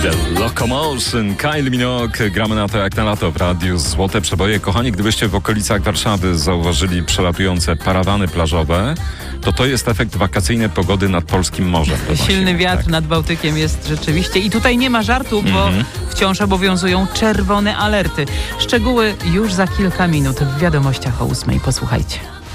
The Locomotion, Kylie Minogue. Gramy na to jak na lato w radiu Złote Przeboje. Kochani, gdybyście w okolicach Warszawy zauważyli przelatujące parawany plażowe, to jest efekt wakacyjnej pogody nad polskim morzem. Silny wiatr nad Bałtykiem jest rzeczywiście. I tutaj nie ma żartu, bo wciąż obowiązują czerwone alerty. Szczegóły już za kilka minut w wiadomościach o 8:00. Posłuchajcie.